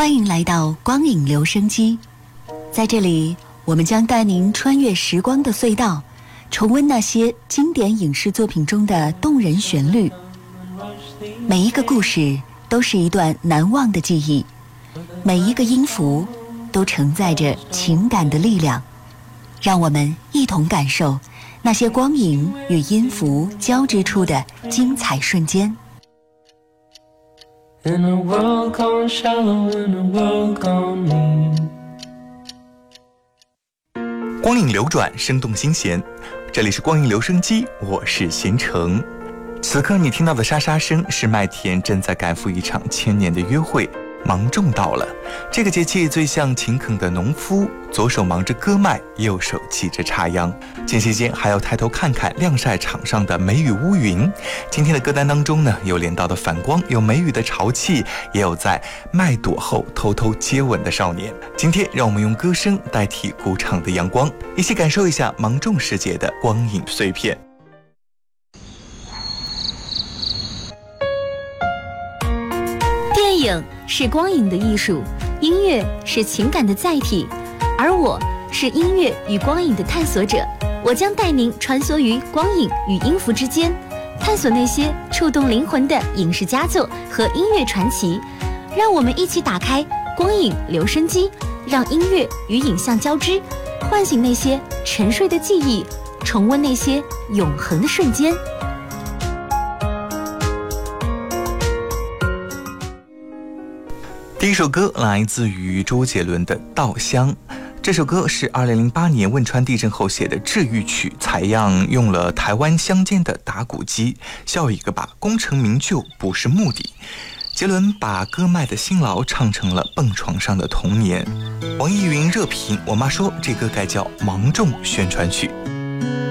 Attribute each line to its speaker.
Speaker 1: 欢迎来到光影留声机，在这里，我们将带您穿越时光的隧道，重温那些经典影视作品中的动人旋律。每一个故事都是一段难忘的记忆，每一个音符都承载着情感的力量。让我们一同感受那些光影与音符交织出的精彩瞬间。
Speaker 2: In a world gone shallow, in a world gone mean。
Speaker 3: 光影流转，生动新鲜，这里是光影留声机，我是贤成。此刻你听到的沙沙声是麦田正在赶赴一场千年的约会，芒种到了。这个节气最像勤恳的农夫，左手忙着割麦，右手系着插秧，间歇间还要抬头看看晾晒场上的梅雨乌云。今天的歌单当中呢，有镰刀的反光，有梅雨的潮气，也有在麦垛后偷偷接吻的少年。今天让我们用歌声代替鼓场的阳光，一起感受一下芒种世界的光影碎片。
Speaker 4: 电影是光影的艺术，音乐是情感的载体，而我是音乐与光影的探索者。我将带您穿梭于光影与音符之间，探索那些触动灵魂的影视佳作和音乐传奇。让我们一起打开光影留声机，让音乐与影像交织，唤醒那些沉睡的记忆，重温那些永恒的瞬间。
Speaker 3: 第一首歌来自于周杰伦的《稻香》，这首歌是2008年汶川地震后写的治愈曲，采样用了台湾乡间的打鼓机，笑一个吧，功成名就不是目的。杰伦把割麦的辛劳唱成了蹦床上的童年。网易云热评，我妈说这歌该叫芒种宣传曲。